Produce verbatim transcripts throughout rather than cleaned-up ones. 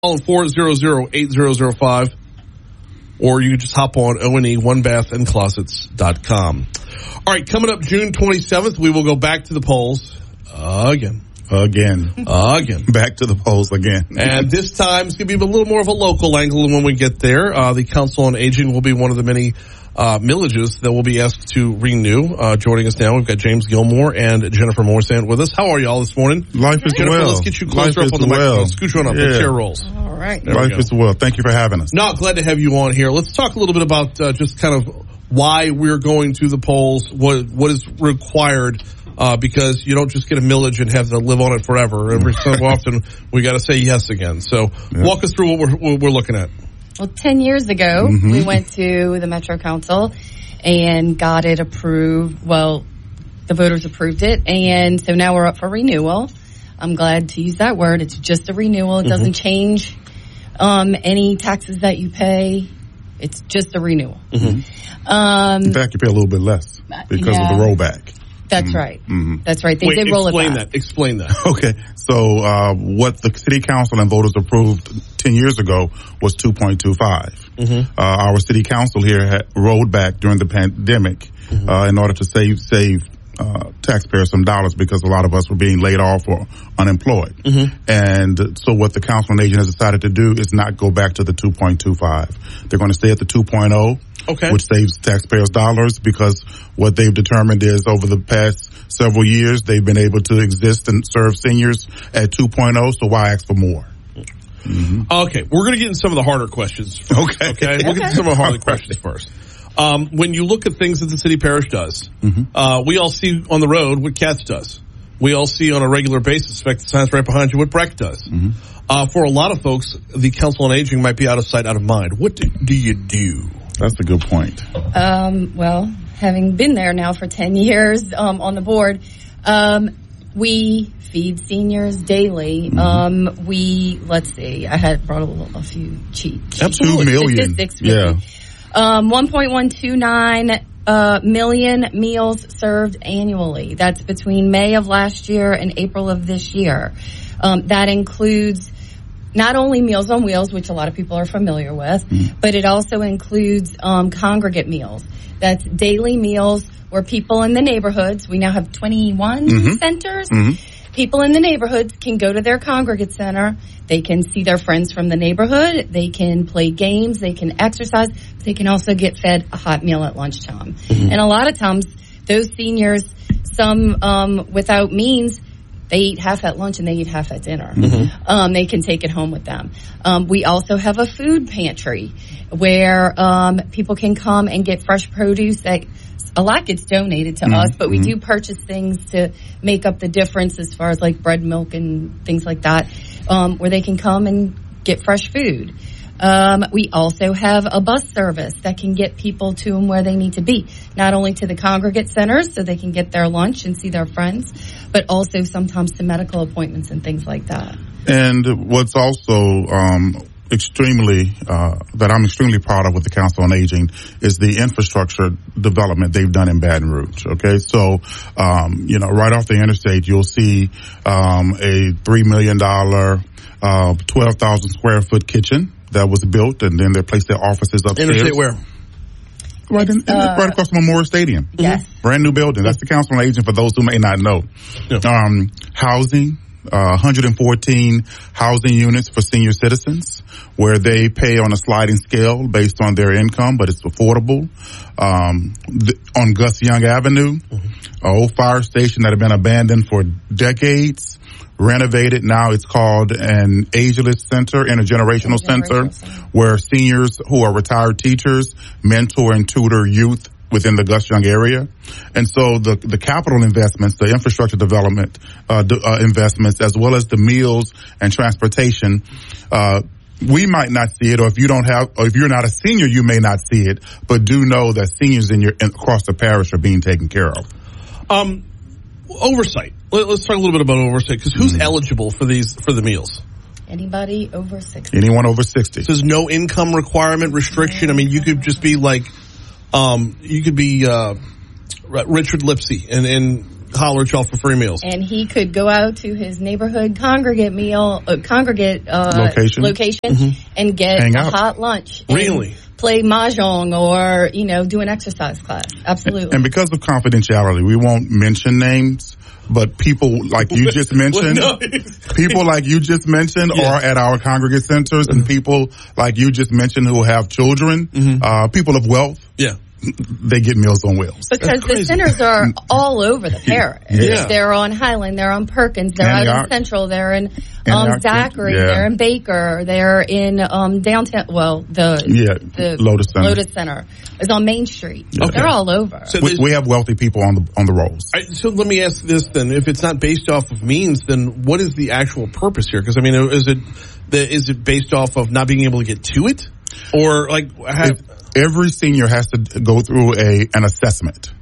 Call four hundred, eight thousand five, or you can just hop on O and E, one bath and closets dot com. All right, coming up June twenty-seventh, we will go back to the polls again. Again. Again. Back to the polls again. And this time it's going to be a little more of a local angle when we get there. Uh, the Council on Aging will be one of the many uh, millages that will be asked to renew. Uh, joining us now, we've got James Gilmore and Jennifer Morsant with us. How are you all this morning? Life is Jennifer, well. let's get you closer Life up on the well. microphone. Scooch on up. Yeah. The chair rolls. All right. There Life is well. Thank you for having us. No, glad to have you on here. Let's talk a little bit about uh, just kind of why we're going to the polls, what what is required, uh, because you don't just get a millage and have to live on it forever. Every so often, we got to say yes again. So yeah. Walk us through what we're, what we're looking at. Well, ten years ago, Mm-hmm. we went to the Metro Council and got it approved. Well, the voters approved it, and so now we're up for renewal. I'm glad to use that word. It's just a renewal. It doesn't Mm-hmm. change um, any taxes that you pay. It's just a renewal. Mm-hmm. Um, In fact, you pay a little bit less because yeah. of the rollback. That's Mm-hmm. right. Mm-hmm. That's right. They Wait, did roll it explain back. that. Explain that. Okay, so uh, what the city council and voters approved ten years ago was two point two five. Mm-hmm. Uh, our city council here had rolled back during the pandemic Mm-hmm. uh, in order to save save uh, taxpayers some dollars because a lot of us were being laid off or unemployed. Mm-hmm. And so what the council on aging has decided to do is not go back to the two point two five. They're going to stay at the two point oh. Okay. Which saves taxpayers dollars because what they've determined is over the past several years they've been able to exist and serve seniors at two point oh, so why ask for more? Mm-hmm. Okay, we're going to get into some of the harder questions first, Okay. Okay, we'll get to some of the harder questions first. Um, when you look at things that the city parish does, Mm-hmm. uh, we all see on the road what Katz does. We all see on a regular basis, in fact, the sign's right behind you, what Breck does. Mm-hmm. Uh, for a lot of folks, the Council on Aging might be out of sight, out of mind. What do, do you do? That's a good point. Um, well, having been there now for ten years um, on the board, um, we feed seniors daily. Mm-hmm. Um, we, let's see, I had brought a, a few cheat Two million. statistics. Yeah. Um, one point one two nine uh, million meals served annually. That's between May of last year and April of this year. Um, that includes not only Meals on Wheels, which a lot of people are familiar with, mm-hmm. but it also includes um, congregate meals. That's daily meals where people in the neighborhoods, we now have twenty-one mm-hmm. centers, mm-hmm. people in the neighborhoods can go to their congregate center. They can see their friends from the neighborhood. They can play games. They can exercise. But they can also get fed a hot meal at lunchtime. Mm-hmm. And a lot of times, those seniors, some um, without means, they eat half at lunch and they eat half at dinner. Mm-hmm. Um, they can take it home with them. Um, we also have a food pantry where um, people can come and get fresh produce. That a lot gets donated to mm-hmm. us, but we mm-hmm. do purchase things to make up the difference as far as like bread, milk, and things like that, um, where they can come and get fresh food. Um, we also have a bus service that can get people to and where they need to be, not only to the congregate centers so they can get their lunch and see their friends, but also sometimes to medical appointments and things like that. And what's also um, extremely, uh, that I'm extremely proud of with the Council on Aging is the infrastructure development they've done in Baton Rouge. Okay, so, um, you know, right off the interstate, you'll see um, a three million dollars, uh, twelve thousand square foot kitchen that was built, and then they placed their offices upstairs. Interstate where? Right, in, uh, right across from Memorial Stadium. Yes. Brand new building. That's the Council on Aging for those who may not know. Yeah. Um, housing, uh, one hundred fourteen housing units for senior citizens where they pay on a sliding scale based on their income, but it's affordable. Um, th- on Gus Young Avenue, mm-hmm. an old fire station that had been abandoned for decades. Renovated. Now it's called an ageless center, intergenerational center, center, where seniors who are retired teachers mentor and tutor youth within the Gus Young area. And so the the capital investments, the infrastructure development uh, d- uh, investments, as well as the meals and transportation, uh, we might not see it, or if you don't have, or if you're not a senior, you may not see it, but do know that seniors in your in, across the parish are being taken care of. Um, oversight. Let's talk a little bit about oversight, because who's mm-hmm. eligible for these for the meals? Anybody over sixty. Anyone over sixty. So there's no income requirement, restriction. I mean, you could just be like, um, you could be uh, Richard Lipsy, and and holler at y'all for free meals. And he could go out to his neighborhood congregate meal, uh, congregate uh, location, location mm-hmm. and get Hang a out. hot lunch. And really? Play mahjong or, you know, do an exercise class. Absolutely. And because of confidentiality, we won't mention names. But people like you just mentioned, well, no. people like you just mentioned yeah. are at our congregate centers, and people like you just mentioned who have children, mm-hmm. uh, people of wealth. Yeah. They get Meals on Wheels. Because the centers are all over the parish. Yeah. They're on Highland, they're on Perkins, they're Antioch. out in Central, they're in um, Zachary, yeah. they're in Baker, they're in um, downtown, well, the, yeah. the Lotus Center. Lotus Center is on Main Street. Okay. They're all over. So we, we have wealthy people on the on the rolls. I, so let me ask this then. If it's not based off of means, then what is the actual purpose here? Because, I mean, is it the, is it based off of not being able to get to it? Or, like, have... If, every senior has to go through a an assessment.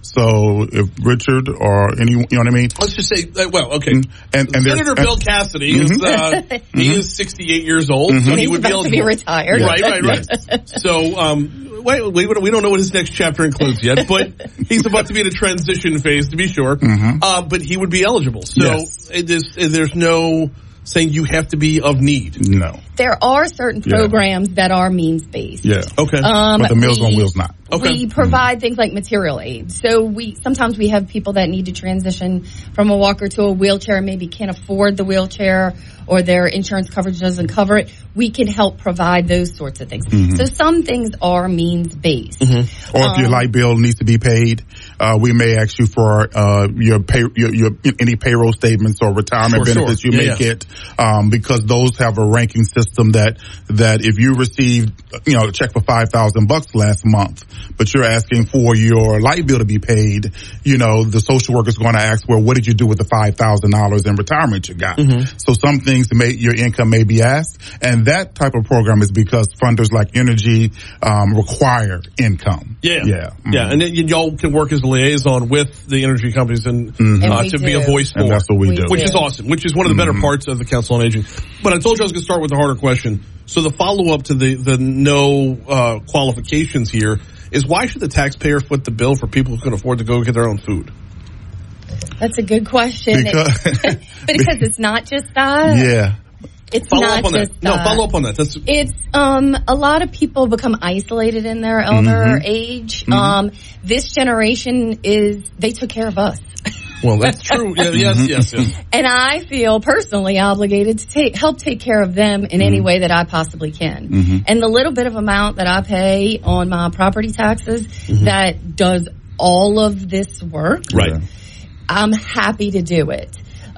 So if Richard or any, you know what I mean? Let's just say, uh, well, okay. And, and Senator Bill Cassidy mm-hmm. is, uh, mm-hmm. he is sixty-eight years old, mm-hmm. so and he he's would about be eligible. to be retired. Right, right, right. So, um, wait, we, we don't know what his next chapter includes yet, but he's about to be in a transition phase, to be sure. Mm-hmm. Uh, but he would be eligible. So yes. it is, there's no saying you have to be of need. No. There are certain programs yeah. that are means-based. Yeah. Okay. Um, but the Meals we, on Wheels not. Okay. We provide mm-hmm. things like material aid. So we sometimes we have people that need to transition from a walker to a wheelchair, maybe can't afford the wheelchair or their insurance coverage doesn't cover it. We can help provide those sorts of things. Mm-hmm. So some things are means-based. Mm-hmm. Or um, if your light bill needs to be paid, uh, we may ask you for uh, your pay, your, your any payroll statements or retirement sure, benefits sure. you yeah, may yeah. get, um, because those have a ranking system that that if you received, you know, a check for five thousand bucks last month, but you're asking for your light bill to be paid, you know, the social worker is going to ask, well, what did you do with the five thousand dollars in retirement you got? Mm-hmm. So some things may, your income may be asked, and that type of program is because funders like Energy um, require income. Yeah. Yeah. Mm-hmm. Yeah. And then y- y'all can work as a liaison with the energy companies and, mm-hmm. uh, and to do. be a voice for. And that's what we, we do. Which do. is awesome, which is one of the better mm-hmm. parts of the Council on Aging. But I told you I was going to start with the harder question. So the follow-up to the, the no uh, qualifications here is, why should the taxpayer foot the bill for people who can afford to go get their own food? That's a good question. Because, but because it's not just that. Yeah. It's follow not up on just that. that. No, follow up on that. That's It's um a lot of people become isolated in their elder mm-hmm. age. Mm-hmm. Um, this generation is they took care of us. well, that's true. Yeah, yes, yes, yes. And I feel personally obligated to take, help take care of them in mm-hmm. any way that I possibly can. Mm-hmm. And the little bit of amount that I pay on my property taxes mm-hmm. that does all of this work, right? I'm happy to do it.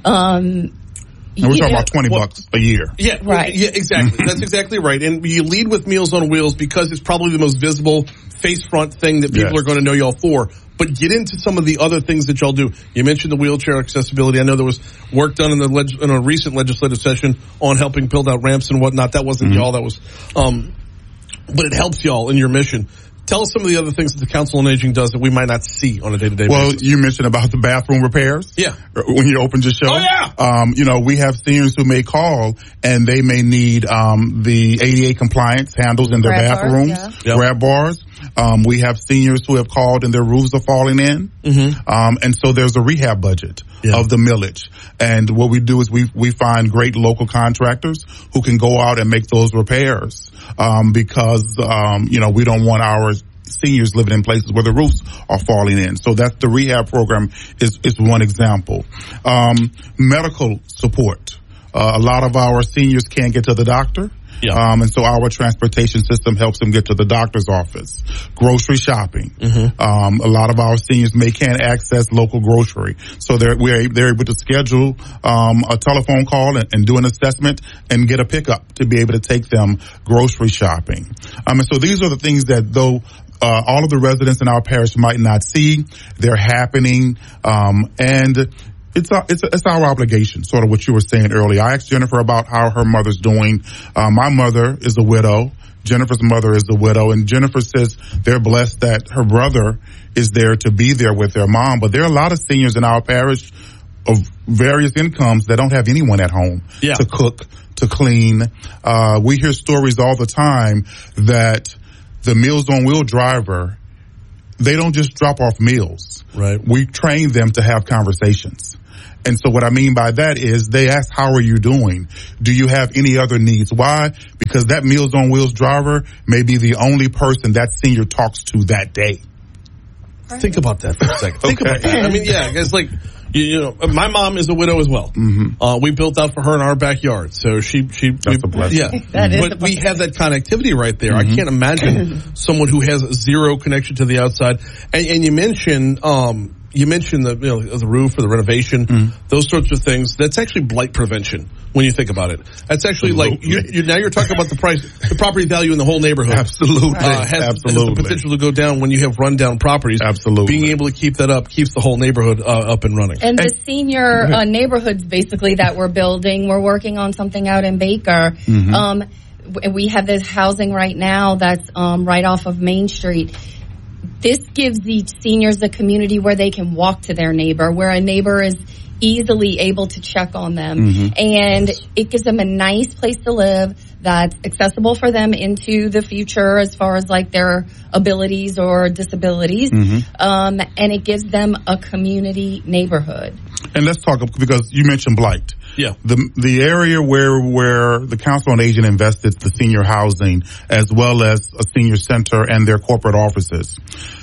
Um, And we're talking know, about twenty well, bucks a year. Yeah, right. Yeah, exactly. That's exactly right. And you lead with Meals on Wheels because it's probably the most visible face front thing that people yes. are going to know y'all for. But get into some of the other things that y'all do. You mentioned the wheelchair accessibility. I know there was work done in the leg- in a recent legislative session on helping build out ramps and whatnot. That wasn't mm-hmm. y'all. That was, um, but it helps y'all in your mission. Tell us some of the other things that the Council on Aging does that we might not see on a day-to-day well, basis. Well, you mentioned about the bathroom repairs. Yeah. When you opened your show. Oh, yeah. Um, you know, we have seniors who may call and they may need um, the A D A compliance handles in their grab bathrooms, bars, yeah. yep. grab bars. Um, we have seniors who have called and their roofs are falling in. Mm-hmm. Um, and so there's a rehab budget yeah. of the millage. And what we do is we we find great local contractors who can go out and make those repairs. Um, because, um, you know, we don't want our seniors living in places where the roofs are falling in. So that's the rehab program is, is one example. Um, medical support. Uh, a lot of our seniors can't get to the doctor. Yeah. Um, and so our transportation system helps them get to the doctor's office. Grocery shopping. Mm-hmm. Um, a lot of our seniors may can't access local grocery. So they're, we're, they're able to schedule, um, a telephone call and, and do an assessment and get a pickup to be able to take them grocery shopping. Um, and so these are the things that though, uh, all of the residents in our parish might not see, they're happening. Um, and It's our, it's, it's our obligation, sort of what you were saying earlier. I asked Jennifer about how her mother's doing. Uh, my mother is a widow. Jennifer's mother is a widow. And Jennifer says they're blessed that her brother is there to be there with their mom. But there are a lot of seniors in our parish of various incomes that don't have anyone at home yeah. to cook, to clean. Uh, we hear stories all the time that the Meals on Wheels driver they don't just drop off meals. Right. We train them to have conversations. And so what I mean by that is they ask, how are you doing? Do you have any other needs? Why? Because that Meals on Wheels driver may be the only person that senior talks to that day. Think about that for a second. Think Okay. about that. I mean, yeah, it's like, you, you know, my mom is a widow as well. Mm-hmm. Uh, we built out for her in our backyard. So she, she, That's we, a blessing. yeah. That is but a we blessing. have that connectivity right there. Mm-hmm. I can't imagine someone who has zero connection to the outside. And, and you mentioned, um, you mentioned the, you know, the roof or the renovation, mm-hmm. those sorts of things. That's actually blight prevention when you think about it. That's actually Absolutely. like, you, you, now you're talking about the price, the property value in the whole neighborhood. Absolutely. Uh, has, Absolutely. has the potential to go down when you have rundown properties. Absolutely. Being able to keep that up keeps the whole neighborhood uh, up and running. And the senior uh, neighborhoods, basically, that we're building, we're working on something out in Baker. Mm-hmm. Um, w- we have this housing right now that's um, right off of Main Street. This gives the seniors a community where they can walk to their neighbor, where a neighbor is easily able to check on them. Mm-hmm. And it gives them a nice place to live that's accessible for them into the future as far as like their abilities or disabilities. Mm-hmm. Um, and it gives them a community neighborhood. And let's talk, because you mentioned blight. Yeah. The the area where where the Council on Aging invested the senior housing as well as a senior center and their corporate offices.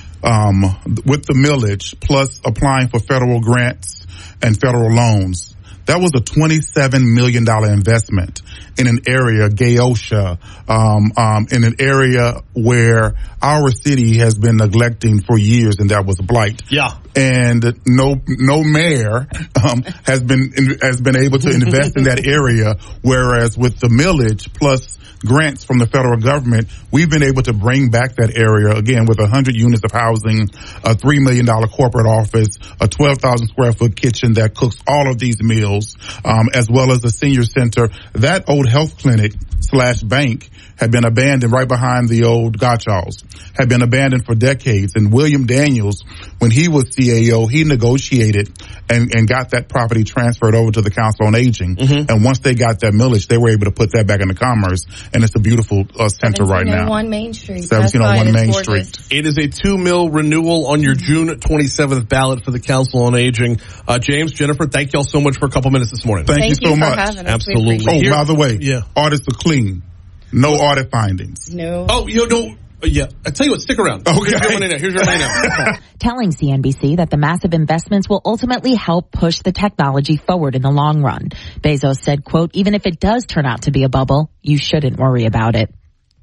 Um, with the millage plus applying for federal grants and federal loans, that was a twenty-seven million dollars investment in an area, Gaosha, um, um, in an area where our city has been neglecting for years, and that was blight. Yeah. And no, no mayor, um, has been, has been able to invest in that area, whereas with the millage plus grants from the federal government, we've been able to bring back that area again with one hundred units of housing, a three million dollars corporate office, a twelve thousand square foot kitchen that cooks all of these meals, um, as well as a senior center. That old health clinic slash bank had been abandoned right behind the old Gottschalks, had been abandoned for decades. And William Daniels, when he was C A O, he negotiated and, and got that property transferred over to the Council on Aging. Mm-hmm. And once they got that millage, they were able to put that back into commerce. And it's a beautiful uh, center right now. seventeen oh one Main Street. seventeen oh one Main Street. It is a two mil renewal on your June twenty-seventh ballot for the Council on Aging. Uh, James, Jennifer, thank y'all so much for a couple minutes this morning. Thank, Thank you so you for much. having us. Absolutely. Oh, Here- by the way, yeah. audits are clean. No audit findings. No. Oh, you know, yeah. I tell you what, stick around. Okay. Here's your money now. Here's your money now. Telling C N B C that the massive investments will ultimately help push the technology forward in the long run. Bezos said, quote, even if it does turn out to be a bubble, you shouldn't worry about it.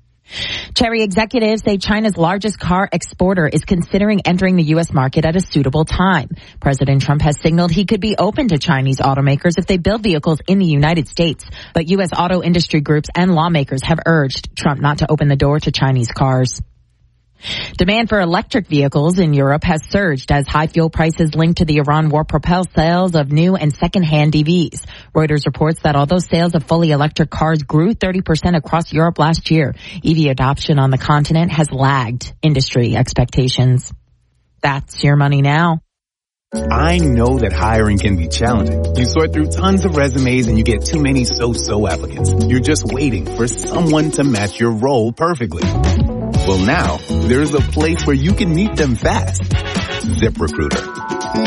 Chery executives say China's largest car exporter is considering entering the U S market at a suitable time. President Trump has signaled he could be open to Chinese automakers if they build vehicles in the United States. But U S auto industry groups and lawmakers have urged Trump not to open the door to Chinese cars. Demand for electric vehicles in Europe has surged as high fuel prices linked to the Iran war propel sales of new and second-hand E Vs. Reuters reports that although sales of fully electric cars grew thirty percent across Europe last year, E V adoption on the continent has lagged industry expectations. That's your money now. I know that hiring can be challenging. You sort through tons of resumes and you get too many so-so applicants. You're just waiting for someone to match your role perfectly. Well, now, there's a place where you can meet them fast. ZipRecruiter.